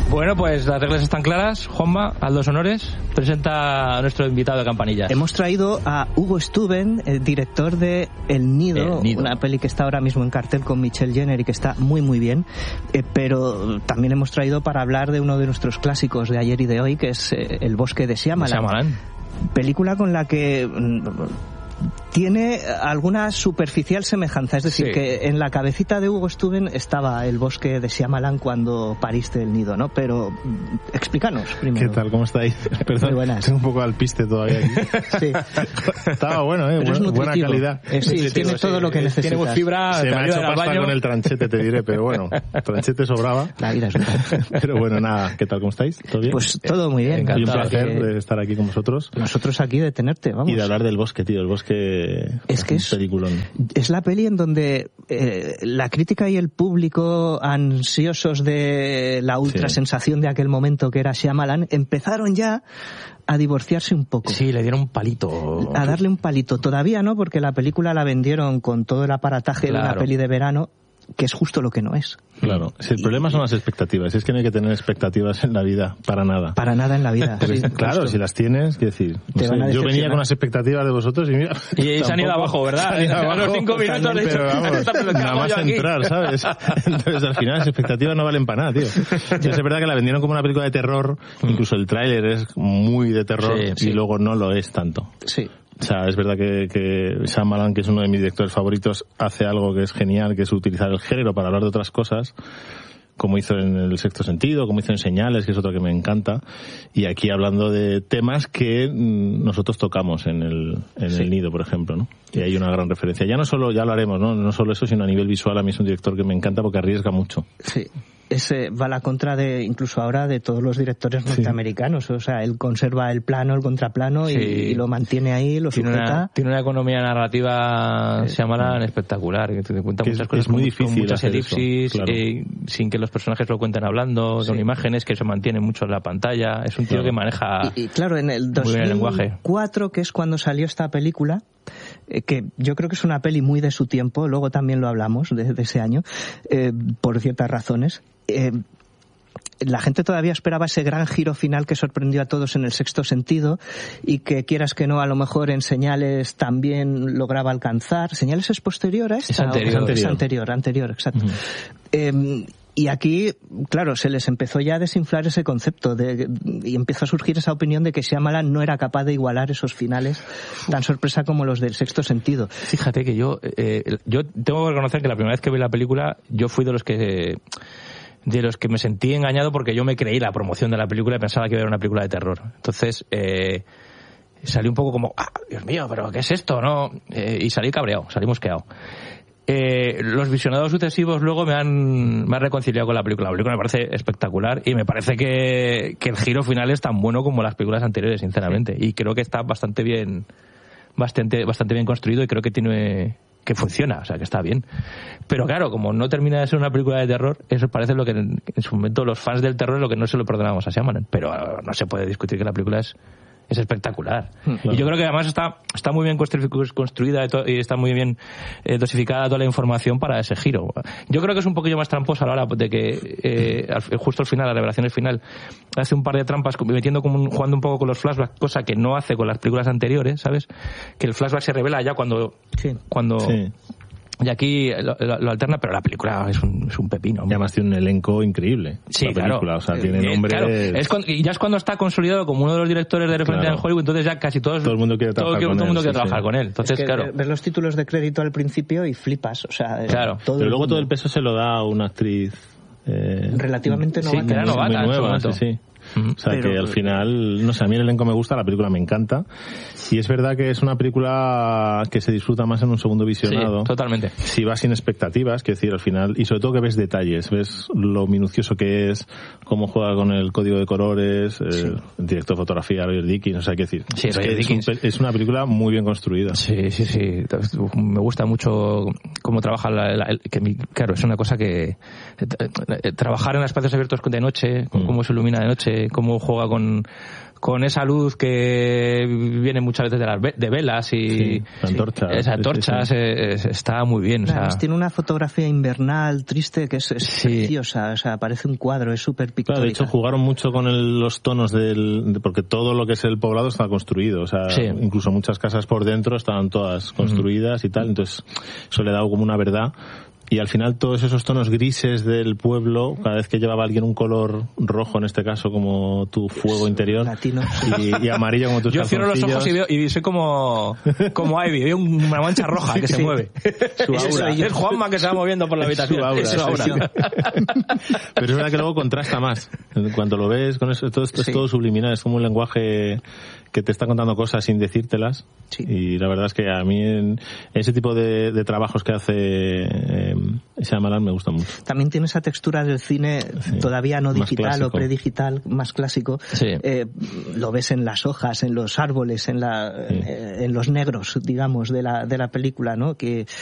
Bueno, pues las reglas están claras. Juanma, haz los honores. Presenta a nuestro invitado de Campanillas. Hemos traído a Hugo Stuben, el director de El Nido, una peli que está ahora mismo en cartel con Michelle Jenner y que está muy muy bien, pero también hemos traído para hablar de uno de nuestros clásicos de ayer y de hoy, que es El bosque de Shyamalan. Película con la que tiene alguna superficial semejanza, es decir, que en la cabecita de Hugo Stuben estaba el bosque de Shyamalan cuando pariste El Nido, ¿no? Pero explícanos primero. ¿Qué tal? ¿Cómo estáis? Perdón, estoy un poco al piste todavía aquí. Sí. Estaba bueno, buena calidad. Sí, tiene todo lo que necesitas. Tiene fibra, se me ha hecho pasta con el tranchete, te diré, pero bueno, el tranchete sobraba. La vida es verdad. Pero bueno, nada, ¿qué tal? ¿Cómo estáis? ¿Todo bien? Pues todo muy bien. Y un placer de estar aquí con vosotros. Nosotros aquí de tenerte, vamos. Y de hablar del bosque, tío, el bosque es que es la peli en donde la crítica y el público, ansiosos de la ultra sensación de aquel momento que era Shyamalan, empezaron ya a divorciarse un poco. Sí, le dieron un palito. A darle un palito. Todavía no, porque la película la vendieron con todo el aparataje de una peli de verano, que es justo lo que no es. Claro, si el problema son las expectativas, es que no hay que tener expectativas en la vida, para nada. Para nada en la vida. Sí, claro, si las tienes, quiero decir, yo venía con las expectativas de vosotros y mira... Y se han ido abajo, ¿verdad? A los 5 minutos de pero vamos, nada más entrar, ¿sabes? Entonces al final las expectativas no valen para nada, tío. Sí, es verdad que la vendieron como una película de terror, incluso el tráiler es muy de terror y luego no lo es tanto. Sí. O sea, es verdad que Shyamalan, que es uno de mis directores favoritos, hace algo que es genial, que es utilizar el género para hablar de otras cosas, como hizo en El Sexto Sentido, como hizo en Señales, que es otro que me encanta, y aquí hablando de temas que nosotros tocamos en el Nido, por ejemplo, ¿no? Y hay una gran referencia. Ya no solo, ya lo haremos, ¿no? No solo eso, sino a nivel visual, a mí es un director que me encanta porque arriesga mucho. Sí. Ese va a la contra de, incluso ahora, de todos los directores norteamericanos. O sea, él conserva el plano, el contraplano y lo mantiene ahí, lo sujeta. Tiene una economía narrativa, Shyamalan, espectacular, que te cuenta muchas cosas es muy difícil con muchas elipsis, claro. Sin que los personajes lo cuenten hablando, son imágenes que se mantienen mucho en la pantalla. Es un tío que maneja y claro, en el 2004, que es cuando salió esta película, que yo creo que es una peli muy de su tiempo, luego también lo hablamos de ese año, por ciertas razones. La gente todavía esperaba ese gran giro final que sorprendió a todos en El Sexto Sentido y que, quieras que no, a lo mejor en Señales también lograba alcanzar. ¿Señales es posterior a esta? Es anterior, exacto. Y aquí, claro, se les empezó ya a desinflar ese concepto y empezó a surgir esa opinión de que Shyamalan no era capaz de igualar esos finales tan sorpresa como los del Sexto Sentido. Fíjate que yo tengo que reconocer que la primera vez que vi la película yo fui de los que me sentí engañado porque yo me creí la promoción de la película y pensaba que iba a ser una película de terror. Entonces salí un poco como, Dios mío, pero ¿qué es esto? ¿No? Y salí cabreado, salí mosqueado. Los visionados sucesivos luego me han reconciliado con la película. La película me parece espectacular y me parece que el giro final es tan bueno como las películas anteriores, sinceramente. Y creo que está bastante bien construido y creo que funciona, o sea, que está bien. Pero claro, como no termina de ser una película de terror, eso parece lo que en su momento los fans del terror es lo que no se lo perdonamos a Shyamalan. Pero no se puede discutir que la película es espectacular. Claro. Y yo creo que además está muy bien construida y está muy bien dosificada toda la información para ese giro. Yo creo que es un poquillo más tramposa a la hora de que justo al final, la revelación al final, hace un par de trampas jugando un poco con los flashbacks, cosa que no hace con las películas anteriores, ¿sabes? Que el flashback se revela ya cuando y aquí lo alterna, pero la película es un pepino. Y además tiene un elenco increíble. Sí, la película, claro. O sea, tiene nombres... Claro. Y ya es cuando está consolidado como uno de los directores de referencia en Hollywood, entonces ya casi todo el mundo quiere trabajar con él. Entonces, claro. Ves los títulos de crédito al principio y flipas. O sea, claro. Pero luego todo el peso se lo da a una actriz... relativamente novata. Sí, que era novata. Muy nueva, sí. O sea, que al final, no sé, a mí el elenco me gusta, la película me encanta. Y es verdad que es una película que se disfruta más en un segundo visionado. Sí, totalmente. Si vas sin expectativas, quiero decir, al final, y sobre todo que ves detalles, ves lo minucioso que es, cómo juega con el código de colores, el director de fotografía, Roger Dickens, o sea, quiero decir, es una película muy bien construida. Sí. Me gusta mucho cómo trabaja claro, es una cosa que trabajar en espacios abiertos de noche, cómo se ilumina de noche, cómo juega con esa luz que viene muchas veces de velas y antorchas, está muy bien. Además, tiene una fotografía invernal triste que es preciosa, o sea, parece un cuadro, es súper pictórica. Claro, de hecho jugaron mucho con los tonos porque todo lo que es el poblado está construido, o sea, incluso muchas casas por dentro estaban todas construidas y tal, entonces eso le da como una verdad. Y al final todos esos tonos grises del pueblo, cada vez que llevaba alguien un color rojo, en este caso como tu fuego interior, latino, y amarillo como tus calzoncillos. Yo cierro los ojos y soy como Ivy, veo una mancha roja que se mueve. Su aura. Es Juanma que se va moviendo por la habitación. Su aura. Pero es verdad que luego contrasta más. Cuando lo ves con eso, todo esto es todo subliminal, es como un lenguaje que te está contando cosas sin decírtelas. Y la verdad es que a mí en ese tipo de trabajos que hace Shyamalan me gusta mucho. También tiene esa textura del cine todavía no digital o predigital, más clásico. Lo ves en las hojas, en los árboles, en los negros, digamos, de la película, ¿no? Que